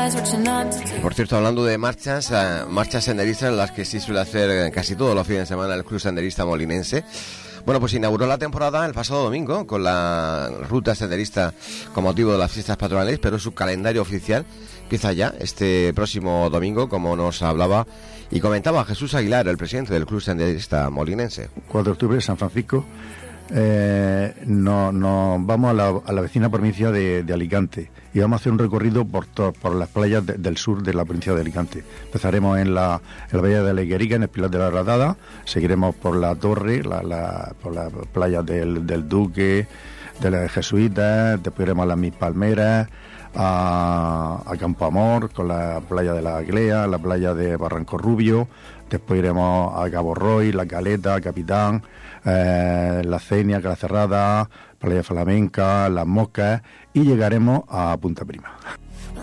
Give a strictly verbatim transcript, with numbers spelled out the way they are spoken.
Por cierto, hablando de marchas, uh, marchas senderistas, las que sí suele hacer casi todos los fines de semana el Club Senderista Molinense. Bueno, pues inauguró la temporada el pasado domingo con la ruta senderista con motivo de las fiestas patronales, pero su calendario oficial empieza ya este próximo domingo, como nos hablaba y comentaba Jesús Aguilar, el presidente del Club Senderista Molinense. cuatro de octubre, San Francisco. Eh, nos no, vamos a la, a la vecina provincia de, de Alicante y vamos a hacer un recorrido por, to, por las playas de, del sur de la provincia de Alicante. Empezaremos en la, en la bahía de la Higuerica, en el Pilar de la Radada, seguiremos por la Torre, la, la, por las playas del, del Duque, de las Jesuitas, después iremos a las Mis Palmeras, a, a Campo Amor, con la playa de la Aglea, la playa de Barranco Rubio, después iremos a Cabo Roy, La Caleta, Capitán, eh, La Cenia, Cala Cerrada, Playa Flamenca, Las Moscas y llegaremos a Punta Prima.